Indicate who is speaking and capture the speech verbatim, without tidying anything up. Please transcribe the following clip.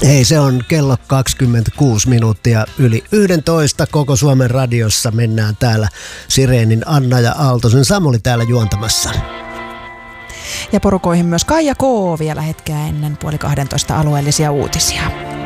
Speaker 1: Hei, se on kello kaksikymmentäkuusi minuuttia yli yksitoista. Koko Suomen radiossa mennään täällä Sireenin Anna ja Aaltosen Samuli täällä juontamassa.
Speaker 2: Ja porukoihin myös Kaija K. vielä hetkeä ennen puoli kahdentoista alueellisia uutisia.